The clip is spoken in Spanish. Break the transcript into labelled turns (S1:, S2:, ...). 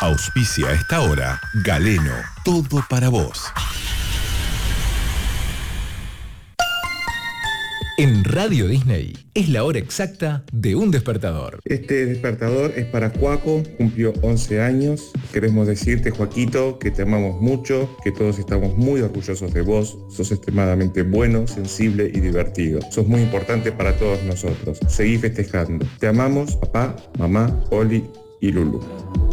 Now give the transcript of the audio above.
S1: Auspicia a esta hora Galeno, todo para vos.
S2: En Radio Disney es la hora exacta de un despertador.
S3: Este despertador es para Joaco, cumplió 11 años. Queremos decirte, Joaquito, que te amamos mucho, que todos estamos muy orgullosos de vos. Sos extremadamente bueno, sensible y divertido. Sos muy importante para todos nosotros. Seguí festejando. Te amamos, papá, mamá, Oli y Lulu.